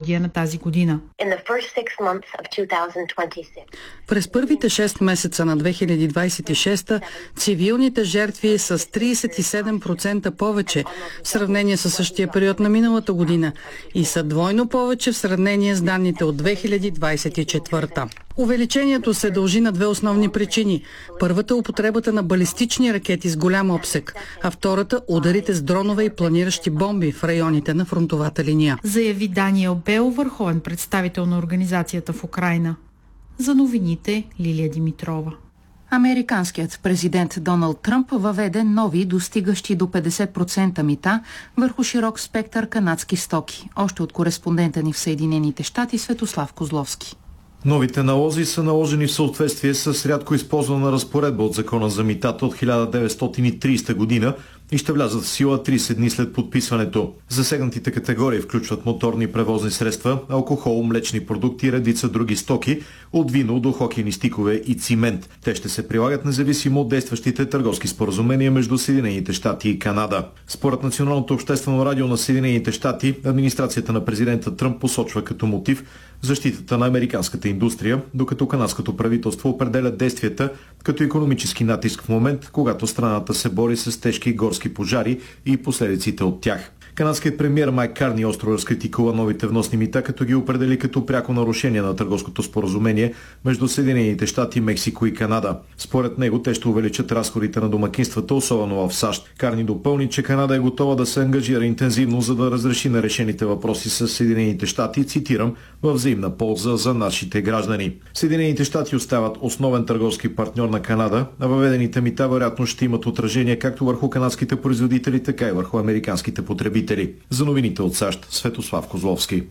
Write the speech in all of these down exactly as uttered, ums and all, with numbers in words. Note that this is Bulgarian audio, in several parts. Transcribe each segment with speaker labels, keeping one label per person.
Speaker 1: полугодие на тази година.
Speaker 2: През първите шест месеца на две хиляди двадесет и шеста цивилните жертви са с тридесет и седем процента повече в сравнение с същия период на миналата година и са двойно повече в сравнение с данните от две хиляди двадесет и четвърта. Увеличението се дължи на две основни причини. Първата – употребата на балистични ракети с голям обсег, а втората – ударите с дронове и планиращи бомби в районите на фронтовата линия.
Speaker 1: Заяви Даниел Бел, върховен представител на организацията в Украйна. За новините Лилия Димитрова.
Speaker 3: Американският президент Доналд Тръмп въведе нови, достигащи до петдесет процента мита върху широк спектър канадски стоки. Още от кореспондента ни в Съединените щати Светослав Козловски.
Speaker 4: Новите налози са наложени в съответствие с рядко използвана разпоредба от Закона за митата от хиляда деветстотин и тридесета година и ще влязат в сила тридесет дни след подписването. Засегнатите категории включват моторни превозни средства, алкохол, млечни продукти и редица други стоки, от вино до хокейни стикове и цимент. Те ще се прилагат независимо от действащите търговски споразумения между Съединените щати и Канада. Според Националното обществено радио на Съединените щати, администрацията на президента Тръмп посочва като мотив защитата на американската индустрия, докато канадското правителство определя действията като икономически натиск в момент, когато страната се бори с тежки горски пожари и последиците от тях. Канадският премиер Майк Карни остро разкритикува новите вносни мита, като ги определи като пряко нарушение на търговското споразумение между Съединените щати, Мексико и Канада. Според него те ще увеличат разходите на домакинствата, особено в САЩ. Карни допълни, че Канада е готова да се ангажира интензивно, за да разреши нерешените въпроси с Съединените щати, цитирам, във взаимна полза за нашите граждани. Съединените щати остават основен търговски партньор на Канада, а въведените мита вероятно ще имат отражение както върху канадските производители, така и върху американските потребители. За новините от САЩ, Светослав Козловски.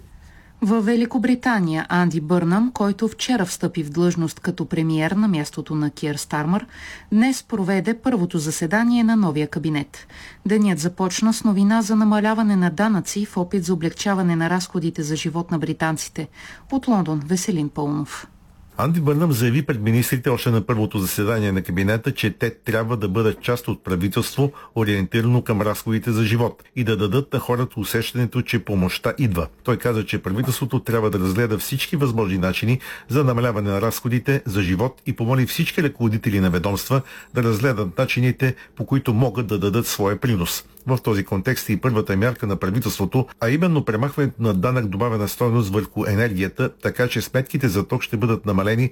Speaker 3: В Великобритания Анди Бърнам, който вчера встъпи в длъжност като премиер на мястото на Киър Стармър, днес проведе първото заседание на новия кабинет. Денят започна с новина за намаляване на данъци в опит за облегчаване на разходите за живот на британците. От Лондон Веселин Пълнов.
Speaker 5: Анди Бърнам заяви пред министрите още на първото заседание на кабинета, че те трябва да бъдат част от правителство, ориентирано към разходите за живот и да дадат на хората усещането, че помощта идва. Той каза, че правителството трябва да разгледа всички възможни начини за намаляване на разходите за живот и помоли всички ръководители на ведомства да разгледат начините, по които могат да дадат своя принос. В този контекст и първата мярка на правителството, а именно премахването на данък добавена стойност върху енергията, така че сметките за ток ще бъдат намалени